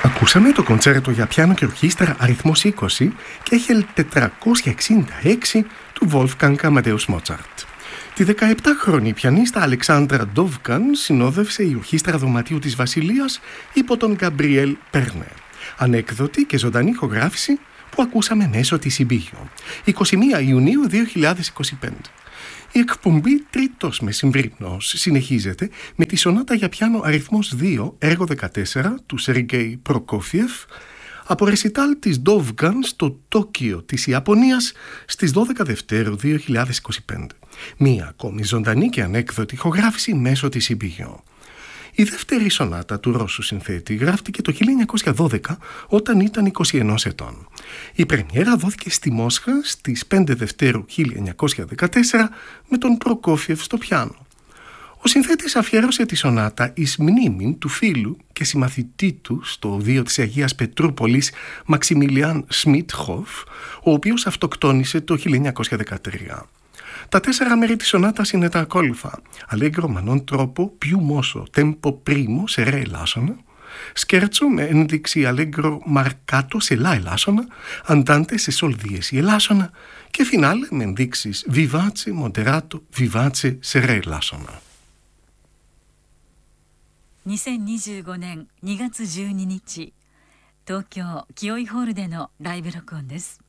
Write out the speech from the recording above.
Ακούσαμε το κοντσέρτο για πιάνο και ορχήστρα αριθμός 20 και H466 του Wolfgang Amadeus Mozart. Τη 17χρονη πιανίστα Αλεξάνδρα Ντόβκαν συνόδευσε η ορχήστρα δωματίου της Βασιλείας υπό τον Γκαμπριέλ Περνέ. Ανέκδοτη και ζωντανή ηχογράφηση που ακούσαμε μέσω της Ιμπίγιο. 21 Ιουνίου 2025. Η εκπομπή Τρίτος Μεσημβρινός συνεχίζεται με τη σονάτα για πιάνο αριθμός 2, έργο 14 του Σεργέη Προκόφιεφ, από ρεσιτάλ της Ντόβγκαν στο Τόκιο της Ιαπωνίας στις 12 Δευτέρου 2025. Μία ακόμη ζωντανή και ανέκδοτη ηχογράφηση μέσω της Ιμπίγιο. Η δεύτερη σονάτα του Ρώσου συνθέτη γράφτηκε το 1912 όταν ήταν 21 ετών. Η πρεμιέρα δόθηκε στη Μόσχα στις 5 Δευτέρου 1914 με τον Προκόφιεφ στο πιάνο. Ο συνθέτης αφιέρωσε τη σονάτα εις μνήμην του φίλου και συμμαθητή του στο οδείο της Αγίας Πετρούπολης Μαξιμιλιάν Σμιτχόφ, ο οποίος αυτοκτόνησε το 1913. Τα 4 μέρη της σονάτας είναι τα ακόλουθα: Allegro ma non troppo, più mosso, tempo primo σε ρε ελάσσονα, σκέρτσο με ένδειξη Allegro marcato σε λα ελάσσονα, andante σε sol diesis ελάσσονα και φινάλε με ενδείξεις vivace, moderato, vivace σε ρε ελάσσονα. 2025年2月12日、東京キオイホールでのライブ録音です。